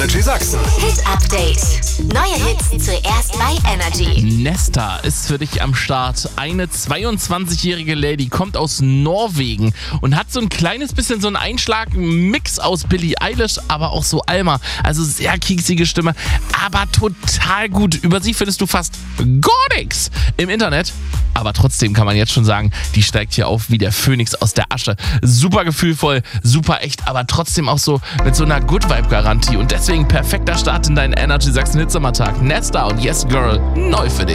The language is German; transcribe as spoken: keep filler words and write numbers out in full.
Energy Sachsen. Hit Update. Neue Hits zuerst bei Energy. Nesta ist für dich am Start. Eine zweiundzwanzigjährige Lady kommt aus Norwegen und hat so ein kleines bisschen so einen Einschlag, Mix aus Billie Eilish, aber auch so Alma. Also sehr kieksige Stimme, aber total gut. Über sie findest du fast gar nichts im Internet. Aber trotzdem kann man jetzt schon sagen, die steigt hier auf wie der Phönix aus der Asche. Super gefühlvoll, super echt, aber trotzdem auch so mit so einer Good-Vibe-Garantie. Und deswegen perfekter Start in deinen Energy Sachsen Hitsommertag. Nesta und Yes Girl, neu für dich.